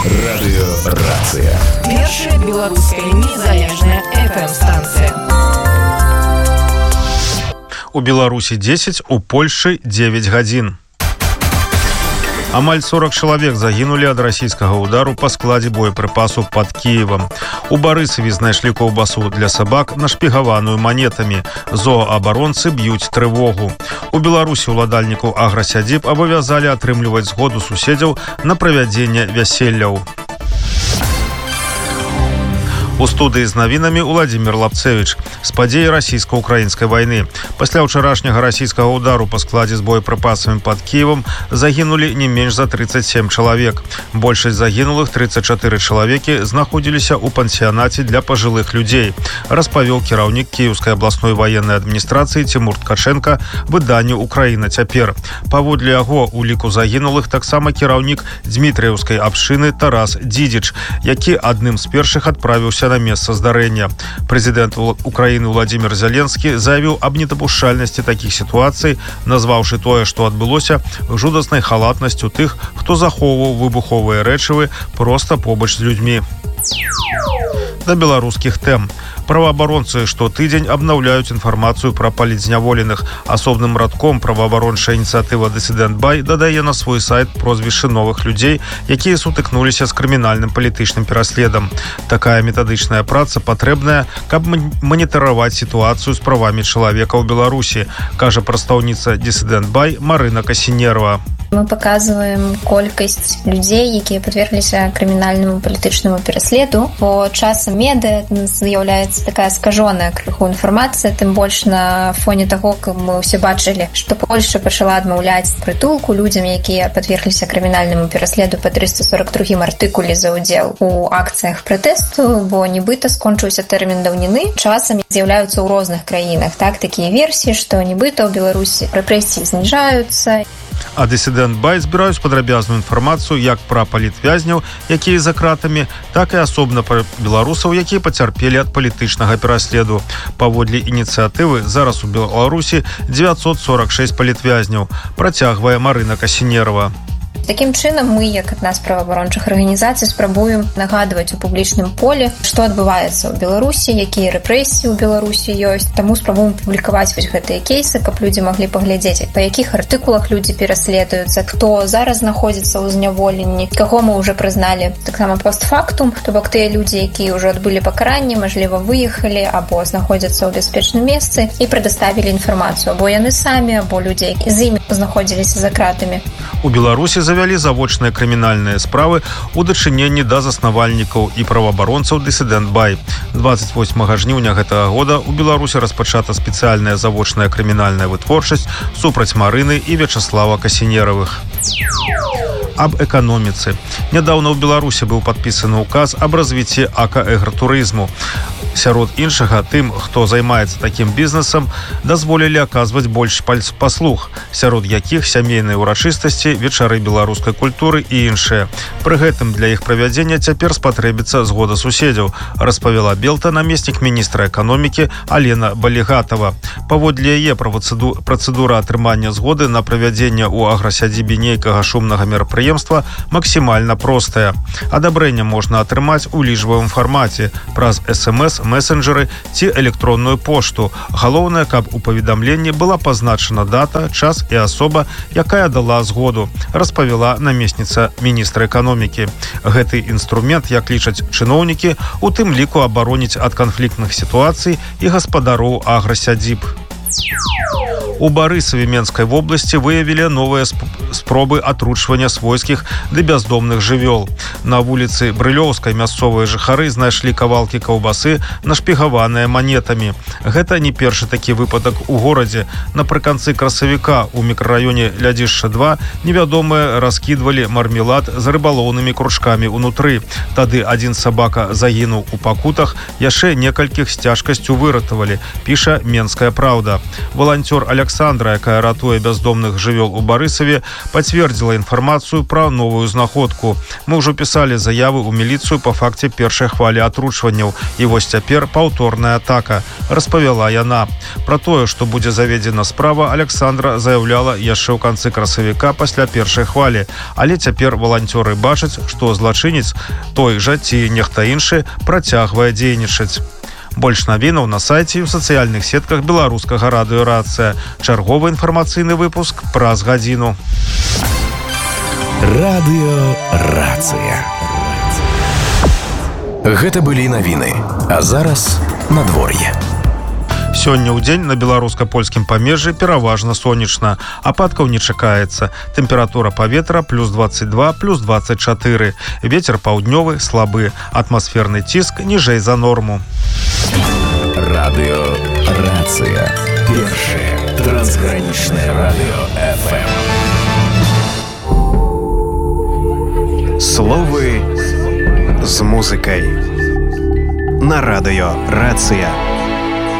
Радыёрацыя. Першая беларуская незалежная FM-станцыя. У Беларусі 10, у Польшы 9 гадзін. Амаль 40 чалавек загінулі ад расійскага ўдару па складзе боепрыпасу пад Кіевам. У Барысаве знайшлі каўбасу для сабак, нашпігаваную манетамі. Зооабаронцы б'юць трывогу. У Беларусі ўладальнікаў аграсядзіб абавязалі атрымліваць згоду суседзяў на правядзенне вяселляў. У студыі з навінамі Владимир Лапцевич. З падзеі расійска-украінскай вайны. Пасля ўчарашняга расійскага ўдару па складзе з боепрыпасамі пад Кіевам загінулі не менш за 37 чалавек. Большасць загінулых, 34 чалавекі, знаходзіліся ў пансіянаце для пажылых людзей, распавёў кіраўнік Кіеўскай абласной ваеннай адміністрацыі Цімур Ткаченка выданню «Украіна цяпер». Паводле яго у ліку загінулых таксама кіраўнік Дзмітрыеўскай абшчыны Тарас Дзідзіч, які адным з першых адправіўся на месца здарэння. Прэзідэнт Украіны Владимир Зеленскі заявіў аб недапушчальнасці такіх сітуацый, назваўшы тое, што адбылося, жудаснай халатнасцю тых, хто захоўваў выбуховыя рэчывы проста побач з людзьмі. Да беларускіх тэм. Праваабаронцы штотыдзень абнаўляюць інфармацыю пра палітзняволеных. Асобным радком праваабарончая ініцыятыва «Дысідэнт Бай» дадае на свой сайт прозвішчы новых людзей, якія сутыкнуліся з крымінальным палітычным пераследам. Такая метадычная праца патрэбная, каб манітэраваць сітуацыю з правамі чалавека ў Беларусі, кажа прадстаўніца «Дысідэнт Бай» Марына Касінерова. Мы паказваем колькасць людзей, якія падвергліся крымінальнаму палітычнаму пераследу, бо часам медыа з'яўляецца такая скажоная крыху інфармацыя, тым больш на фоне таго, каб мы ўсе бачылі, што Польшча пачала адмаўляць прытулку людзям, якія падвергліся крымінальнаму пераследу па 342 артыкуле за ўдзел у акцыях пратэсту, бо нібыта скончыўся тэрмін даўніны. Часам з'яўляюцца ў розных краінах такія версіі, што нібыта ў Беларусі рэпрэсіі зніжаюцца. А «Дысідэнт Бай» збіраюць падрабязную інфармацыю як пра палітвязняў, якія за кратамі, так і асобна пра беларусаў, якія пацярпелі ад палітычнага пераследу. Паводле ініцыятывы зараз у Беларусі 946 палітвязняў, працягвае Марына Касінерова. Такім чынам мы, як адна з праваабарончых арганізацый, спрабуем нагадваць у публічным полі, што адбываецца ў Беларусі, якія рэпрэсіі ў Беларусі ёсць. Таму спрабуем публікаваць вось гэтыя кейсы, каб людзі маглі паглядзець, па якіх артыкулах людзі пераследуюцца, хто зараз знаходзіцца ў зняволенні, каго мы ўжо прызналі таксама постфактум, то бок тыя людзі, якія ўжо адбылі пакаранне, мажліва, выехалі або знаходзяцца ў бяспечным месцы і прадоставілі інфармацыю, або яны самі, або людзі, які з імі знаходзіліся за кратамі. У Беларусі завялі завочныя крымінальныя справы ў дачыненні да заснавальнікаў і праваабаронцаў «Дысідэнт Бай». 28 жніўня гэтага года у Беларусі распачата спецыяльная завочная крымінальная вытворчасць супраць Марыны і Вячаслава Касінеравых. Аб эканоміцы. Нядаўна ў Беларусі быў падпісаны ўказ аб развіцці акаэгратурызму. Сярод іншага, тым, хто займаецца такім бізнесам, дазволілі аказваць больш паслуг, сярод якіх сямейныя ўрачыстасці, вечары беларускай культуры і іншыя. Пры гэтым для іх правядзення цяпер спатрэбіцца згода суседзяў, распавяла Белта намеснік міністра эканомікі Алена Балігатава. Паводле яе працэдура атрымання згоды на правядзенне ў аграсядзібе нейкага шумнага мерапрыемства максімальна простая. Адабрэнне можна атрымаць у лічбавым фармаце праз СМС, месенджеры ці электронную пошту. Галоўнае, каб у паведамленні была пазначана дата, час і асоба, якая дала згоду, распавяла намесніца міністра эканомікі. Гэты інструмент, як лічаць чыноўнікі, у тым ліку абароніць ад канфліктных сітуацый і гаспадароў аграсядзіб. У Барысаве Менскай вобласці выявілі новыя спробы атручвання свойскіх ды бяздомных жывёл. На вуліцы Брылёўскай мясцовыя жыхары знайшлі кавалкі каўбасы, нашпігаваныя манетамі. Гэта не першы такі выпадак у горадзе. Напрыканцы красавіка у мікрараёне Лядзішча-2 невядомыя раскідвалі мармелад з рыбалоўнымі кружкамі ўнутры. Тады адзін сабака загінуў у пакутах, яшчэ некалькіх з цяжкасцю выратавалі, піша Менская Праўда. года. Волонтер Александра, якая ратуе бяздомных жывёл у Барысаве, пацвердзіла інфармацыю пра новую знаходку. Мы ўжо пісалі заявы ў міліцыю па факце першай хвалі атручванняў. І вось цяпер паўторная атака, распавяла яна. Пра тое, што будзе заведзена справа, Александра заяўляла яшчэ ў канцы красавіка пасля першай хвалі. Але цяпер валанцёры бачаць, што злачынец той жа ці нехта іншы працягвае дзейнічаць. Больш навінаў на сайце і ў сацыяльных сетках беларускага радыё «Рацыя». Чарговы інфармацыйны выпуск праз гадзіну. Радыё «Рацыя». Гэта былі навіны. А зараз надвор'е. Сёння ў дзень на беларуска-польскім памежжы пераважна сонечна. Ападкаў не чакаецца. Тэмпература паветра плюс 22, плюс 24. Вецер паўднёвы, слабы. Атмасферны ціск ніжэй за норму. Радыё «Рацыя». Першае трансгранічнае радыё FM. Словы з музыкай. На радыё «Рацыя».